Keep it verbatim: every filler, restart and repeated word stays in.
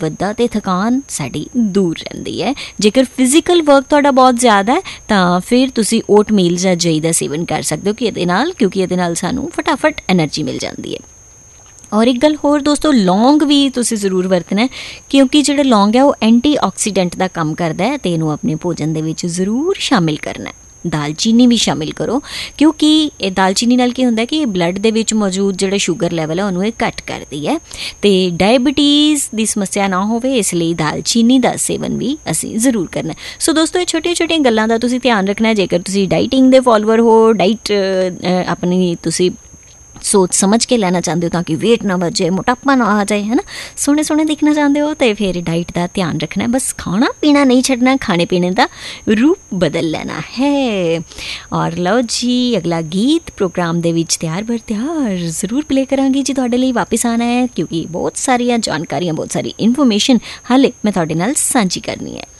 ਵੱਧਦਾ ਅਤੇ ਥਕਾਨ ਸਾਡੀ ਦੂਰ ਰਹਿੰਦੀ ਹੈ। ਜੇਕਰ ਫਿਜ਼ੀਕਲ ਵਰਕ ਤੁਹਾਡਾ ਬਹੁਤ ਜ਼ਿਆਦਾ ਹੈ ਤਾਂ ਫਿਰ ਤੁਸੀਂ ਓਟ ਮੀਲ ਜਾਂ ਜਈ ਦਾ ਸੇਵਨ ਕਰ ਸਕਦੇ ਹੋ ਕਿ ਇਹਦੇ ਨਾਲ ਕਿਉਂਕਿ ਇਹਦੇ ਨਾਲ ਸਾਨੂੰ ਫਟਾਫਟ ਐਨਰਜੀ ਮਿਲ ਜਾਂਦੀ ਹੈ। ਔਰ ਇੱਕ ਗੱਲ ਹੋਰ ਦੋਸਤੋ, ਲੌਂਗ ਵੀ ਤੁਸੀਂ ਜ਼ਰੂਰ ਵਰਤਣਾ ਕਿਉਂਕਿ ਜਿਹੜਾ ਲੌਂਗ ਹੈ ਉਹ ਐਂਟੀ ਆਕਸੀਡੈਂਟ ਦਾ ਕੰਮ ਕਰਦਾ ਹੈ ਅਤੇ ਇਹਨੂੰ ਆਪਣੇ ਭੋਜਨ ਦੇ ਵਿੱਚ ਜ਼ਰੂਰ ਸ਼ਾਮਿਲ ਕਰਨਾ। ਦਾਲਚੀਨੀ ਵੀ ਸ਼ਾਮਿਲ ਕਰੋ ਕਿਉਂਕਿ ਇਹ ਦਾਲਚੀਨੀ ਨਾਲ ਕੀ ਹੁੰਦਾ ਕਿ ਬਲੱਡ ਦੇ ਵਿੱਚ ਮੌਜੂਦ ਜਿਹੜਾ ਸ਼ੂਗਰ ਲੈਵਲ ਹੈ ਉਹਨੂੰ ਇਹ ਘੱਟ ਕਰਦੀ ਹੈ ਅਤੇ ਡਾਇਬਟੀਜ਼ ਦੀ ਸਮੱਸਿਆ ਨਾ ਹੋਵੇ, ਇਸ ਲਈ ਦਾਲਚੀਨੀ ਦਾ ਸੇਵਨ ਵੀ ਅਸੀਂ ਜ਼ਰੂਰ ਕਰਨਾ। ਸੋ ਦੋਸਤੋ, ਇਹ ਛੋਟੀਆਂ ਛੋਟੀਆਂ ਗੱਲਾਂ ਦਾ ਤੁਸੀਂ ਧਿਆਨ ਰੱਖਣਾ। ਜੇਕਰ ਤੁਸੀਂ ਡਾਈਟਿੰਗ ਦੇ ਫੋਲੋਅਰ ਹੋ, ਡਾਈਟ ਆਪਣੀ ਤੁਸੀਂ ਸੋਚ ਸਮਝ ਕੇ ਲੈਣਾ ਚਾਹੁੰਦੇ ਹੋ ਤਾਂ ਕਿ ਵੇਟ ਨਾ ਵੱਧ ਜਾਏ, ਮੋਟਾਪਾ ਨਾ ਆ ਜਾਏ, ਹੈ ਨਾ, ਸੋਹਣੇ ਸੋਹਣੇ ਦਿਖਣਾ ਚਾਹੁੰਦੇ ਹੋ ਤਾਂ ਫਿਰ ਡਾਈਟ ਦਾ ਧਿਆਨ ਰੱਖਣਾ। ਬਸ ਖਾਣਾ ਪੀਣਾ ਨਹੀਂ ਛੱਡਣਾ, ਖਾਣੇ ਪੀਣੇ ਦਾ ਰੂਪ ਬਦਲ ਲੈਣਾ ਹੈ। ਔਰ ਲਓ ਜੀ, ਅਗਲਾ ਗੀਤ ਪ੍ਰੋਗਰਾਮ ਦੇ ਵਿੱਚ ਤਿਆਰ ਬਰ ਤਿਆਰ ਜ਼ਰੂਰ ਪਲੇ ਕਰਾਂਗੀ ਜੀ ਤੁਹਾਡੇ ਲਈ। ਵਾਪਿਸ ਆਉਣਾ ਹੈ ਕਿਉਂਕਿ ਬਹੁਤ ਸਾਰੀਆਂ ਜਾਣਕਾਰੀਆਂ, ਬਹੁਤ ਸਾਰੀ ਇਨਫੋਰਮੇਸ਼ਨ ਹਾਲੇ ਮੈਂ ਤੁਹਾਡੇ ਨਾਲ ਸਾਂਝੀ ਕਰਨੀ ਹੈ।